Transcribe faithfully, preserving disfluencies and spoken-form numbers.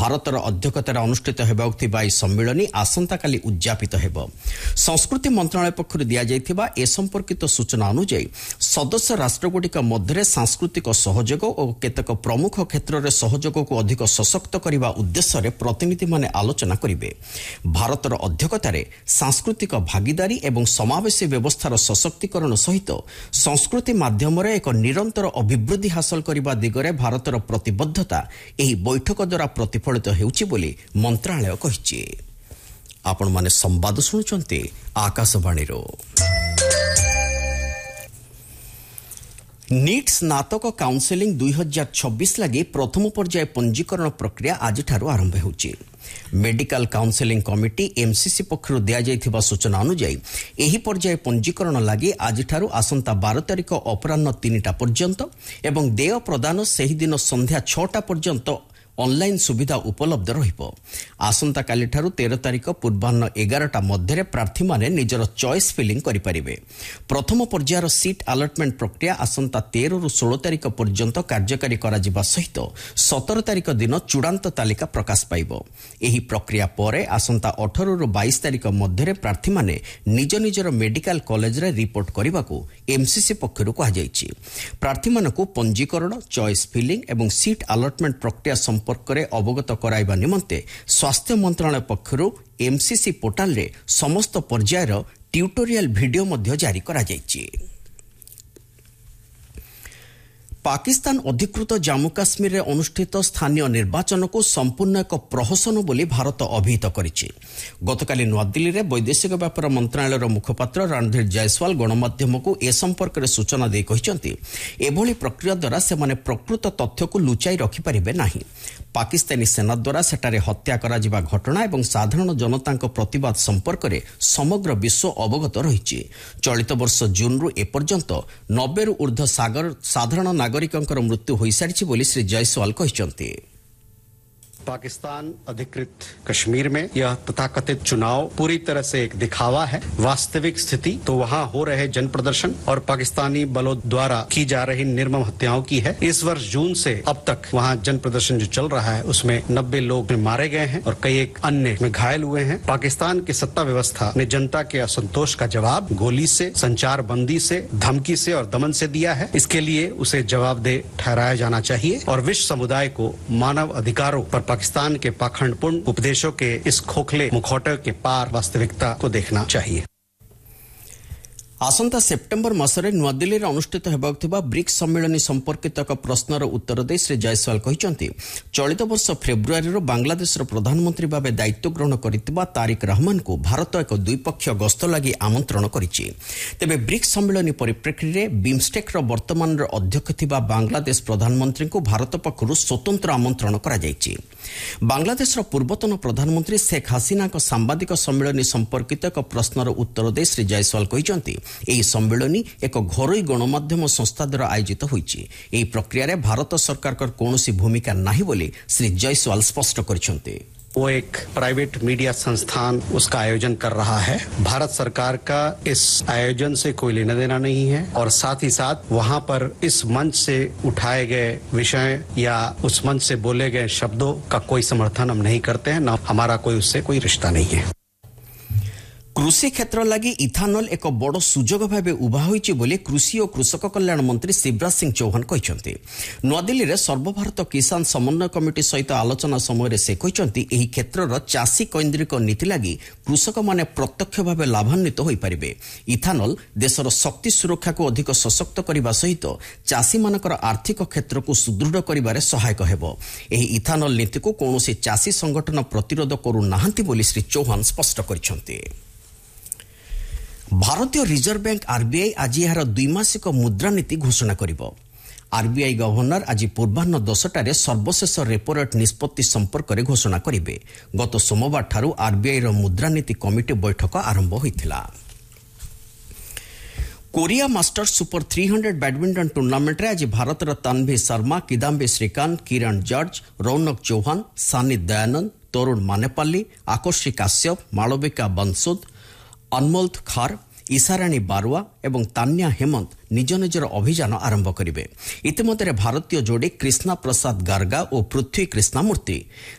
ଭାରतर अध्यक्षतार अनुष्ठित हेबाक थिबा ए सम्मेलन आसंताकाली उद्यापित हेब। संस्कृति मंत्रालय पक्षरु दिया जायथिबा ए संपर्कित सूचना अनुसार सदस्य राष्ट्रगुड़िक मध्य सांस्कृतिक सहयोग और केतक प्रमुख क्षेत्र में सहयोग को अधिक सशक्त करने उद्देश्य रे प्रतिनिधि माने आलोचना करिवे। भारतर अध्यक्षतार सांस्कृतिक भागीदारी एवं समावेशी व्यवस्थार सशक्तिकरण सहित संस्कृति माध्यम एक निरंतर अभिवृद्धि हासिल करने दिगरे भारतर प्रतिबद्धता एही बैठक द्वारा प्रतिफलित हेउछि बोली मंत्रालय कहिछि। आपण माने संवाद सुनुचंती आकाशवाणी रो। नीट स्नातक काउंसिलिंग दुई हजार छब्बीस लगी प्रथम पर्याय पंजीकरण प्रक्रिया आज आरंभ होउछि। मेडिकल काउंसिलिंग कमिटी एमसीसी पक्षरु दिया जायथिबा सूचना अनुसार एही पर्याय पंजीकरण लगी आज आसंता बारह तारिख अपराह्न तीनटा पर्यंत एवं देय प्रदान सेही दिन संध्या छटा पर्यंत ऑनलाइन सुविधा उपलब्ध रहिबो। आसंता काली ठारू तेरह तारिख पूर्वाह्न एगारटा मध्य प्रार्थी माने निजर चॉइस फिलिंग करि परिबे। प्रथम पर्यायर सीट अलॉटमेंट प्रक्रिया आसंता तेरह रु सोलह तारिख पर्यंत कार्यकारी करा जिबा सहित सत्रह तारिख दिन चूड़ांत तालिका प्रकाश पाइबो। एही प्रक्रिया परे आसंता अठारह रु बाईस तारिख मध्य प्रार्थी माने निज निजर medical college ray report करबाकू MCC पक्षरु कहा जायछि। प्रार्थी मानकू पंजीकरण चॉइस फिलिंग एवं सीट अलॉटमेंट प्रक्रिया संपर्क करे अवगत कराइबा निमंते स्वास्थ्य मंत्रालय पक्षरु एमसीसी पोर्टल रे समस्त पर्यायर ट्यूटोरियल वीडियो मध्य जारी करा जायछि। पाकिस्तान अधिकृत जम्मू काश्मीर रे अनुष्ठित स्थानीय निर्वाचन को संपूर्ण एक प्रहसन बोली भारत अभिहित करिछि। गतकाली नुआदिल्ली रे वैदेशिक व्यापार मंत्रालय मुखपात्र रणधीर जायसवाल गणमाध्यम को ए संपर्क में सूचना दे कहिसंति एभली प्रक्रिया द्वारा से माने प्रकृत तथ्य को लुचाई रखि परिबे नाही। पाकिस्तानी सेना द्वारा सेटारे हत्या करा जिबा घटना एवं साधारण जनता प्रतिवाद संपर्क में समग्र विश्व अवगत रहिछि। चलित वर्ष जून रु एपर्यंत नब्बे रु ऊर्ध्व सागर साधारण नागरिकों मृत्यु हो सारी बोली श्री जायसवाल कहते। पाकिस्तान अधिकृत कश्मीर में यह तथाकथित चुनाव पूरी तरह से एक दिखावा है। वास्तविक स्थिति तो वहां हो रहे जन प्रदर्शन और पाकिस्तानी बलों द्वारा की जा रही निर्मम हत्याओं की है। इस वर्ष जून से अब तक वहां जन प्रदर्शन जो चल रहा है उसमें नब्बे लोग मारे गए हैं और कई एक अन्य में घायल हुए हैं। पाकिस्तान की सत्ता व्यवस्था ने जनता के असंतोष का जवाब गोली से, संचार बंदी से, धमकी से और दमन से दिया है। इसके लिए उसे जवाबदेह ठहराया जाना चाहिए और विश्व समुदाय को मानव अधिकारों पर पाकिस्तान के पाखंडपूर्ण उपदेशों के इस खोखले मुखौटे के पार वास्तविकता को देखना चाहिए। आसंता सेप्टेम्बर मासरे नुआदिल्ली रे अनुष्ठित हेबाक थिबा ब्रिक्स सम्मेलन संपर्कित एक प्रश्नर उत्तर दे श्री जायसवाल कहिसंति चलित वर्ष फेब्रुआरी रो बांग्लादेशर प्रधानमंत्री भाबे दायित्व ग्रहण करितबा तारिक रहमान को भारत एक द्विपक्षीय गस्त लागि आमंत्रण करिछि। तेबे ब्रिक्स सम्मेलन परिप्रेक्षी रे बिमस्टेक रो वर्तमान रो अध्यक्ष थिबा बांग्लादेश प्रधानमंत्री को भारत पक्षरु स्वतंत्र आमंत्रण करा जायछि। बांग्लादेश रो पूर्वतन प्रधानमंत्री शेख हसीना को सांबादिक सम्मेलन संपर्कित एक प्रश्नर उत्तर दे श्री जायसवाल कहिसंति एही सम्मेलनी एक घरोई गणमाध्यम संस्था द्वारा आयोजित होईछि। एही प्रक्रिया रे भारत सरकार कर कोनोसी भूमिका नाही बोली श्री जायसवाल स्पष्ट करिसंति। वो एक प्राइवेट मीडिया संस्थान उसका आयोजन कर रहा है। भारत सरकार का इस आयोजन से कोई लेना देना नहीं है और साथ ही साथ वहां पर इस मंच से उठाए गए विषय या उस मंच से बोले गए शब्दों का कोई समर्थन हम नहीं करते हैं, न हमारा कोई उससे कोई रिश्ता नहीं है। कृषि क्षेत्र लगी इथानल एक बड़ सुजोग भाव उभा होईछि बोली कृषि और कृषक कल्याण मंत्री शिवराज सिंह चौहान कहते। नुआदिल्ली रे सर्वभारत किसान समन्वय कमिटी सहित आलोचना समय से कहते एही क्षेत्रर चाषी केन्द्रिक नीति लगी कृषक माने प्रत्यक्ष भाव लाभान्वित हो पारिबे। इथानल देशर शक्ति सुरक्षा को अधिक सशक्त करने सहित चाषी मानकर आर्थिक क्षेत्र को सुदृढ़ करिबारे सहायक हेबो। एही इथानल नीति को कौनसी चाषी संगठन प्रतिरोध करू नाहंती बोली श्री चौहान स्पष्ट करिसंति। भारतीय रिजर्व बैंक आरबीआई आज यार द्विमासिक मुद्रानीति घोषणा करिबो। आरबीआई गवर्नर आज पूर्वाह्न दसटारे सर्वशेष रेपो रेट निष्पत्ति संपर्क में घोषणा करिबे। गत सोमवार ठारू आरबीआई रो मुद्रानीति कमिटी बैठक आरंभ होइथिला। कोरिया मास्टर्स सुपर तीन सौ बैडमिंटन टूर्नामेंट रे आज भारतर तान्वी शर्मा, किदाम्बी श्रीकांत, किरण जॉर्ज, रौनक चौहान, सानी दयानंद, तरुण मानेपाली, आकर्षी काश्यप, मालविका बंसुद, अनमोल खार, ईशाराणी बारुआ एवं तान्या हेमंत निज निजर अभियान आरंभ करेंगे। इतिमध्य भारतीय जोड़ी कृष्णा प्रसाद गार्गा और पृथ्वी कृष्णामूर्ति